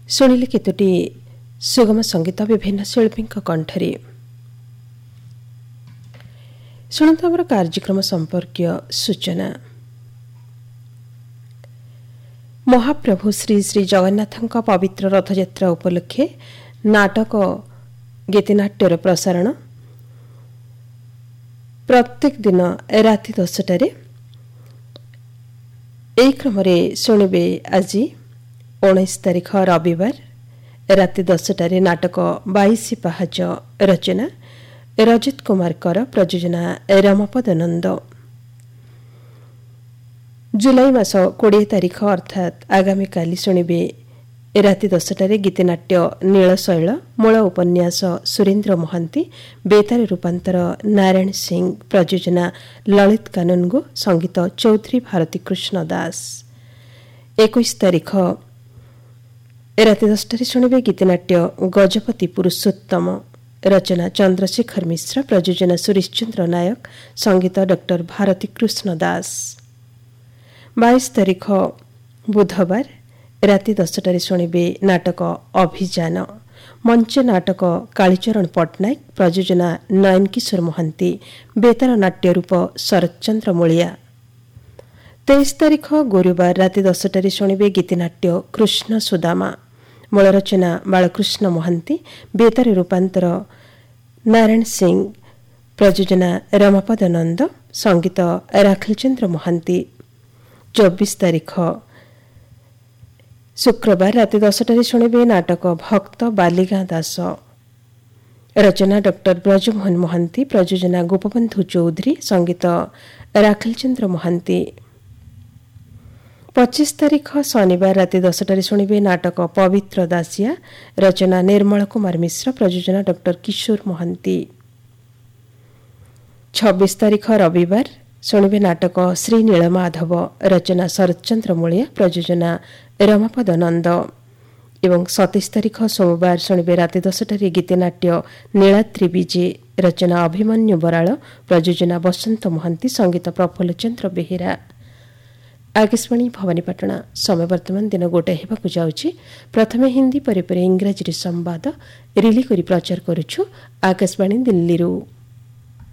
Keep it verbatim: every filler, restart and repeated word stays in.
ଶୁଣିଲେ କେତୋଟି ସୁଗମ ସଙ୍ଗୀତ ବିଭିନ୍ନ ଶିଳ୍ପୀଙ୍କ କଣ୍ଠରେ। ଶୁଣନ୍ତୁ ଆମର କାର୍ଯ୍ୟକ୍ରମ ସମ୍ପର୍କୀୟ ସୂଚନା। ମହାପ୍ରଭୁ ଶ୍ରୀ ଶ୍ରୀ ଜଗନ୍ନାଥଙ୍କ ପବିତ୍ର ରଥଯାତ୍ରା ଉପଲକ୍ଷେ ନାଟକ ଗୀତିନାଟ୍ୟର ପ୍ରସାରଣ ପ୍ରତ୍ୟେକ ଦିନ ରାତି ଦଶଟାରେ। ଏହି କ୍ରମରେ ଶୁଣିବେ ଆଜି ଉଣେଇଶ ତାରିଖ ରବିବାର ରାତି ଦଶଟାରେ ନାଟକ ବାଇଶି ପାହାଚ ରଚନା ରଜତ କୁମାରଙ୍କର, ପ୍ରଯୋଜନା ରମପଦ ନନ୍ଦ। ଜୁଲାଇ ମାସ କୋଡ଼ିଏ ତାରିଖ ଅର୍ଥାତ୍ ଆଗାମୀକାଲି ଶୁଣିବେ ରାତି ଦଶଟାରେ ଗୀତିନାଟ୍ୟ ନୀଳଶୈଳ, ମୂଳ ଉପନ୍ୟାସ ସୁରେନ୍ଦ୍ର ମହାନ୍ତି, ବେତାର ରୂପାନ୍ତର ନାରାୟଣ ସିଂ, ପ୍ରଯୋଜନା ଲଳିତ କାନୁନଗୋ, ସଙ୍ଗୀତ ଚୌଧୁରୀ ଭାରତୀ କୃଷ୍ଣ ଦାସ। ଏକୋଇଶ ତାରିଖ ରାତି ଦଶଟାରେ ଶୁଣିବେ ଗୀତିନାଟ୍ୟ ଗଜପତି ପୁରୁଷୋତ୍ତମ, ରଚନା ଚନ୍ଦ୍ରଶେଖର ମିଶ୍ର, ପ୍ରଯୋଜନା ସୁରେଶ ଚନ୍ଦ୍ର ନାୟକ, ସଙ୍ଗୀତ ଡକ୍ଟର ଭାରତୀ କୃଷ୍ଣ ଦାସ। ବାଇଶ ତାରିଖ ବୁଧବାର ରାତି ଦଶଟାରେ ଶୁଣିବେ ନାଟକ ଅଭିଯାନ, ମଞ୍ଚ ନାଟକ କାଳୀଚରଣ ପଟ୍ଟନାୟକ, ପ୍ରଯୋଜନା ନୟନ କିଶୋର ମହାନ୍ତି, ବେତାର ନାଟ୍ୟ ରୂପ ଶରତଚନ୍ଦ୍ର ମୂଳିଆ। ତେଇଶ ତାରିଖ ଗୁରୁବାର ରାତି ଦଶଟାରେ ଶୁଣିବେ ଗୀତିନାଟ୍ୟ କୃଷ୍ଣ ସୁଦାମା, ମୂଳ ରଚନା ବାଳକୃଷ୍ଣ ମହାନ୍ତି, ବେତାର ରୂପାନ୍ତର ନାରାୟଣ ସିଂ, ପ୍ରଯୋଜନା ରମାପଦ ନନ୍ଦ, ସଙ୍ଗୀତ ରାଖିଲଚନ୍ଦ୍ର ମହାନ୍ତି। ଚବିଶ ତାରିଖ ଶୁକ୍ରବାର ରାତି ଦଶଟାରେ ଶୁଣିବେ ନାଟକ ଭକ୍ତ ବାଲିଗାଁ ଦାସ, ରଚନା ଡକ୍ଟର ବ୍ରଜମୋହନ ମହାନ୍ତି, ପ୍ରଯୋଜନା ଗୋପବନ୍ଧୁ ଚୌଧୁରୀ, ସଙ୍ଗୀତ ରାଖିଲଚନ୍ଦ୍ର ମହାନ୍ତି। ପଚିଶ ତାରିଖ ଶନିବାର ରାତି ଦଶଟାରେ ଶୁଣିବେ ନାଟକ ପବିତ୍ର ଦାସିଆ, ରଚନା ନିର୍ମଳ କୁମାର ମିଶ୍ର, ପ୍ରଯୋଜନା ଡକ୍ଟର କିଶୋର ମହାନ୍ତି। ଛବିଶ ତାରିଖ ରବିବାର ଶୁଣିବେ ନାଟକ ଶ୍ରୀ ନୀଳମାଧବ, ରଚନା ଶରତଚନ୍ଦ୍ର ମୂଳିଆ, ପ୍ରଯୋଜନା ରମାପଦ ନନ୍ଦ। ଏବଂ ସତେଇଶ ତାରିଖ ସୋମବାର ଶୁଣିବେ ରାତି ଦଶଟାରେ ଗୀତିନାଟ୍ୟ ନୀଳାଦ୍ରି ବିଜେ, ରଚନା ଅଭିମନ୍ୟୁ ବରାଳ, ପ୍ରଯୋଜନା ବସନ୍ତ ମହାନ୍ତି, ସଙ୍ଗୀତ ପ୍ରଫୁଲ୍ଲ ଚନ୍ଦ୍ର ବେହେରା। ଆକାଶବାଣୀ ଭବାନୀପାଟଣା। ସମୟ ବର୍ତ୍ତମାନ ଦିନ ଗୋଟାଏ ହେବାକୁ ଯାଉଛି। ପ୍ରଥମେ ହିନ୍ଦୀ ପରେ ପରେ ଇଂରାଜୀରେ ସମ୍ବାଦ ରିଲି କରି ପ୍ରଚାର କରୁଛୁ ଆକାଶବାଣୀ ଦିଲ୍ଲୀରୁ।